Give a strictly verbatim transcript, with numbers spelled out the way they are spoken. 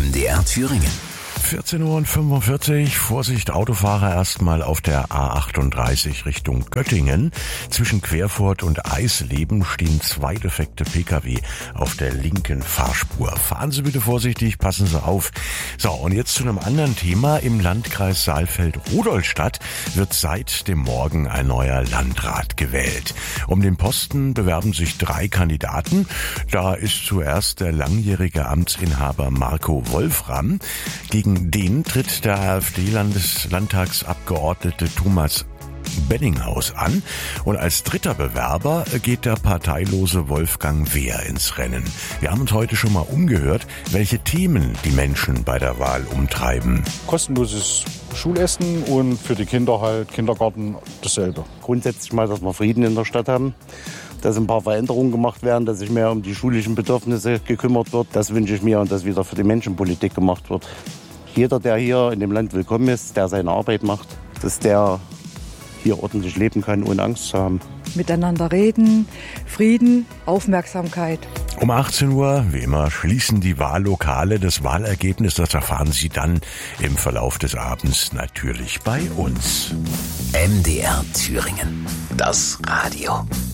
M D R Thüringen. vierzehn Uhr fünfundvierzig, Vorsicht, Autofahrer erstmal auf der A achtunddreißig Richtung Göttingen. Zwischen Querfurt und Eisleben stehen zwei defekte Pkw auf der linken Fahrspur. Fahren Sie bitte vorsichtig, passen Sie auf. So, und jetzt zu einem anderen Thema. Im Landkreis Saalfeld-Rudolstadt wird seit dem Morgen ein neuer Landrat gewählt. Um den Posten bewerben sich drei Kandidaten. Da ist zuerst der langjährige Amtsinhaber Marco Wolfram. Gegen den tritt der AfD-Landtagsabgeordnete Thomas Benninghaus an und als dritter Bewerber geht der parteilose Wolfgang Wehr ins Rennen. Wir haben uns heute schon mal umgehört, welche Themen die Menschen bei der Wahl umtreiben. Kostenloses Schulessen und für die Kinder halt Kindergarten dasselbe. Grundsätzlich mal, dass wir Frieden in der Stadt haben, dass ein paar Veränderungen gemacht werden, dass sich mehr um die schulischen Bedürfnisse gekümmert wird. Das wünsche ich mir und dass wieder für die Menschen Politik gemacht wird. Jeder, der hier in dem Land willkommen ist, der seine Arbeit macht, dass der hier ordentlich leben kann, ohne Angst zu haben. Miteinander reden, Frieden, Aufmerksamkeit. Um achtzehn Uhr, wie immer, schließen die Wahllokale. Das Wahlergebnis, das erfahren Sie dann im Verlauf des Abends natürlich bei uns. M D R Thüringen. Das Radio.